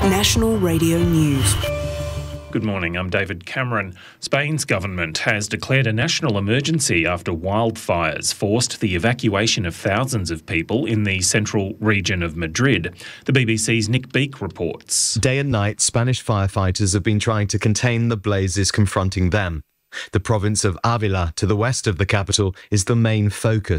National Radio News. Good morning, I'm David Cameron. Spain's government has declared a national emergency after wildfires forced the evacuation of thousands of people in the central region of Madrid. The BBC's Nick Beake reports. Day and night, Spanish firefighters have been trying to contain the blazes confronting them. The province of Avila, to the west of the capital, is the main focus.